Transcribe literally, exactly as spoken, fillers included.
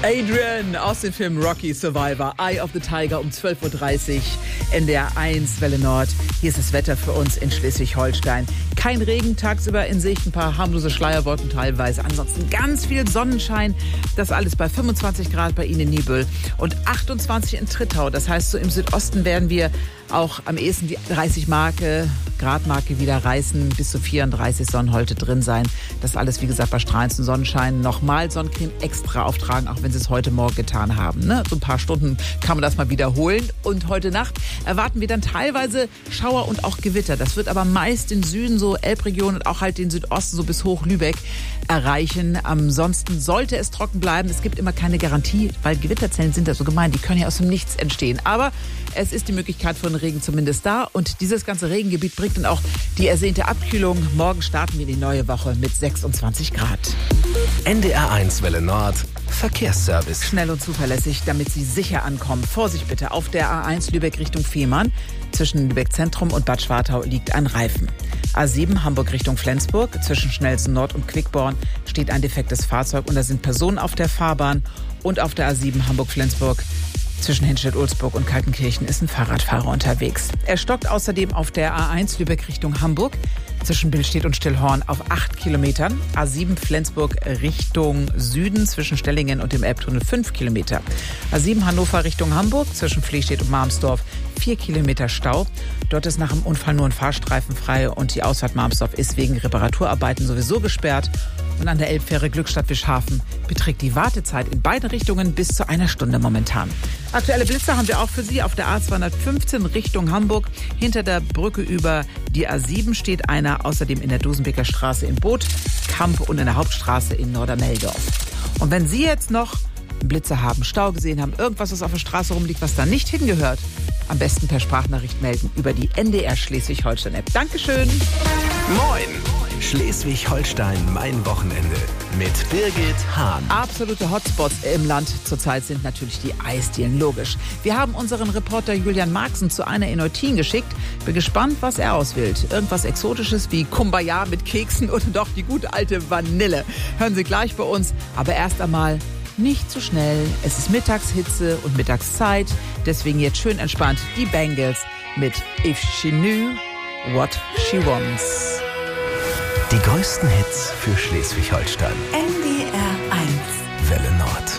Adrian aus dem Film Rocky Survivor, Eye of the Tiger um zwölf Uhr dreißig, N D R eins, Welle Nord. Hier ist das Wetter für uns in Schleswig-Holstein. Kein Regen, tagsüber in Sicht, ein paar harmlose Schleierwolken teilweise. Ansonsten ganz viel Sonnenschein. Das alles bei fünfundzwanzig Grad bei Ihnen in Niebüll und achtundzwanzig in Trittau. Das heißt, so im Südosten werden wir auch am ehesten die dreißig Marke, Gradmarke wieder reißen, bis zu vierunddreißig Sonnenholte drin sein. Das alles, wie gesagt, bei strahlendem Sonnenschein. Nochmal Sonnencreme extra auftragen, auch wenn Sie es heute Morgen getan haben. Ne? So ein paar Stunden kann man das mal wiederholen. Und heute Nacht erwarten wir dann teilweise Schauer und auch Gewitter. Das wird aber meist den Süden, so Elbregion und auch halt den Südosten, so bis hoch Lübeck erreichen. Ansonsten sollte es trocken bleiben. Es gibt immer keine Garantie, weil Gewitterzellen sind ja so gemein. Die können ja aus dem Nichts entstehen. Aber es ist die Möglichkeit von Regen zumindest da. Und dieses ganze Regengebiet bringt dann auch die ersehnte Abkühlung. Morgen starten wir in die neue Woche mit sechsundzwanzig Grad. N D R eins Welle Nord Verkehrsservice. Schnell und zuverlässig, damit Sie sicher ankommen. Vorsicht bitte, auf der A eins Lübeck Richtung Fehmarn. Zwischen Lübeck Zentrum und Bad Schwartau liegt ein Reifen. A sieben Hamburg Richtung Flensburg. Zwischen Schnellsen Nord und Quickborn steht ein defektes Fahrzeug und da sind Personen auf der Fahrbahn. Und auf der A sieben Hamburg-Flensburg zwischen Hinstedt-Ulzburg und Kaltenkirchen ist ein Fahrradfahrer unterwegs. Er stockt außerdem auf der A eins Lübeck Richtung Hamburg. Zwischen Billstedt und Stillhorn auf acht Kilometern. A sieben Flensburg Richtung Süden zwischen Stellingen und dem Elbtunnel fünf Kilometer. A sieben Hannover Richtung Hamburg zwischen Flehstedt und Marmsdorf vier Kilometer Stau. Dort ist nach dem Unfall nur ein Fahrstreifen frei und die Ausfahrt Marmsdorf ist wegen Reparaturarbeiten sowieso gesperrt. Und an der Elbfähre Glückstadt-Wischhafen beträgt die Wartezeit in beide Richtungen bis zu einer Stunde momentan. Aktuelle Blitzer haben wir auch für Sie auf der A zweihundertfünfzehn Richtung Hamburg. Hinter der Brücke über die A sieben steht einer, außerdem in der Dosenbeker Straße in Boot, Kamp und in der Hauptstraße in Nordermeldorf. Und wenn Sie jetzt noch Blitze haben, Stau gesehen haben, irgendwas, was auf der Straße rumliegt, was da nicht hingehört, am besten per Sprachnachricht melden über die N D R Schleswig-Holstein-App. Dankeschön. Moin! Schleswig-Holstein, mein Wochenende mit Birgit Hahn. Absolute Hotspots im Land zurzeit sind natürlich die Eisdielen, logisch. Wir haben unseren Reporter Julian Marxen zu einer in Eutin geschickt. Bin gespannt, was er auswählt. Irgendwas Exotisches wie Kumbaya mit Keksen oder doch die gute alte Vanille. Hören Sie gleich bei uns. Aber erst einmal nicht zu schnell. Es ist Mittagshitze und Mittagszeit. Deswegen jetzt schön entspannt die Bangles mit If She Knew What She Wants. Die größten Hits für Schleswig-Holstein. N D